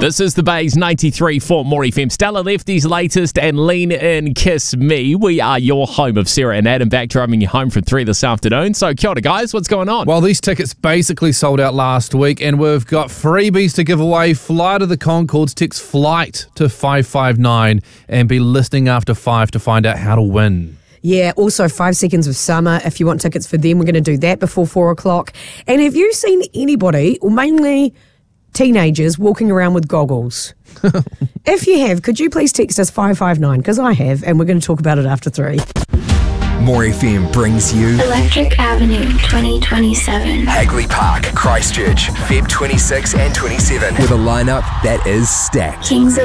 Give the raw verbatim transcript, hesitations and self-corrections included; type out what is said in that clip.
This is the Bay's ninety-three for More F M. Stella Lefty's latest and Lean In Kiss Me. We are your home of Sarah and Adam, back driving you home from three this afternoon. So kia ora, guys, what's going on? Well, these tickets basically sold out last week, and we've got freebies to give away. Fly to the Concords, text FLIGHT to five five nine and be listening after five to find out how to win. Yeah, also Five Seconds of Summer. If you want tickets for them, we're going to do that before four o'clock. And have you seen anybody, or mainly teenagers, walking around with goggles? If you have, could you please text us five five nine, because I have, and we're going to talk about it after three. More F M brings you Electric Avenue twenty twenty-seven. Hagley Park, Christchurch, February twenty-sixth and twenty-seventh, with a lineup that is stacked. Kings of